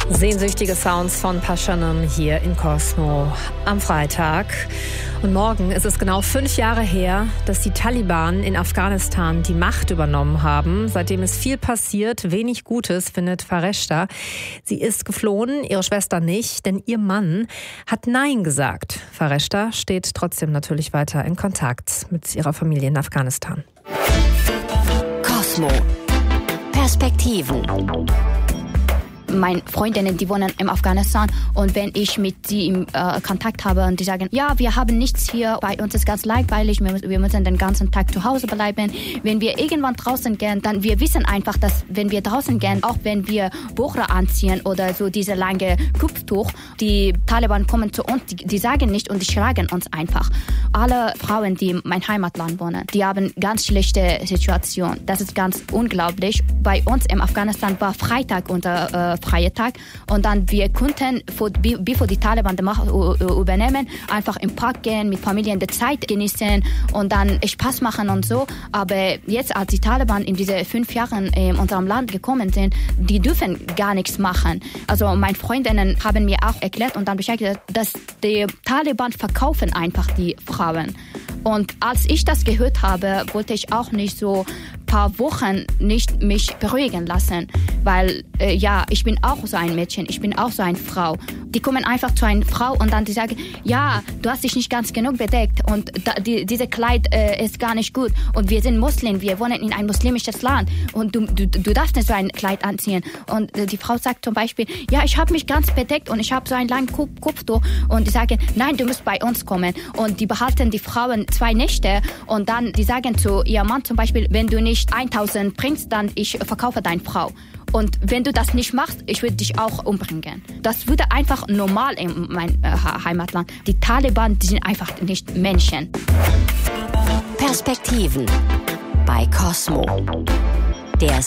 Sehnsüchtige Sounds von Pashanam hier in Cosmo am Freitag. Und morgen ist es genau 5 Jahre her, dass die Taliban in Afghanistan die Macht übernommen haben. Seitdem ist viel passiert, wenig Gutes, findet Fareshta. Sie ist geflohen, ihre Schwester nicht, denn ihr Mann hat Nein gesagt. Fareshta steht trotzdem natürlich weiter in Kontakt mit ihrer Familie in Afghanistan. Cosmo. Perspektiven. Meine Freundinnen, die wohnen in Afghanistan, und wenn ich mit sie im Kontakt habe und die sagen, ja, wir haben nichts hier, bei uns ist ganz langweilig, wir müssen den ganzen Tag zu Hause bleiben. Wenn wir irgendwann draußen gehen, dann wir wissen einfach, dass wenn wir draußen gehen, auch wenn wir Burqa anziehen oder so diese lange Kopftuch, die Taliban kommen zu uns, die sagen nicht und die schlagen uns einfach. Alle Frauen, die in mein Heimatland wohnen, die haben ganz schlechte Situation. Das ist ganz unglaublich. Bei uns in Afghanistan war Freitag unser freie Tag, und dann wir konnten, bevor die Taliban die Macht übernehmen, einfach im Park gehen, mit Familien die Zeit genießen und dann Spaß machen und so. Aber jetzt, als die Taliban in diese 5 Jahren in unserem Land gekommen sind, die dürfen gar nichts machen. Also meine Freundinnen haben mir auch erklärt und dann beschäftigt, dass die Taliban verkaufen einfach die Frauen. Und als ich das gehört habe, wollte ich auch nicht so ein paar Wochen nicht mich beruhigen lassen, weil ich bin auch so ein Mädchen, ich bin auch so eine Frau. Die kommen einfach zu einer Frau und dann die sagen, ja, du hast dich nicht ganz genug bedeckt und diese Kleid ist gar nicht gut und wir sind Muslim, wir wohnen in ein muslimisches Land und du darfst nicht so ein Kleid anziehen. Und die Frau sagt zum Beispiel, ja, ich habe mich ganz bedeckt und ich habe so ein langes Kopftuch, und die sagen, nein, du musst bei uns kommen, und die behalten die Frauen 2 Nächte und dann die sagen zu ihrem Mann zum Beispiel, wenn du nicht 1000 bringst, dann ich verkaufe deine Frau. Und wenn du das nicht machst, ich würde dich auch umbringen. Das wurde einfach normal in meinem Heimatland. Die Taliban, die sind einfach nicht Menschen. Perspektiven bei Cosmo. Der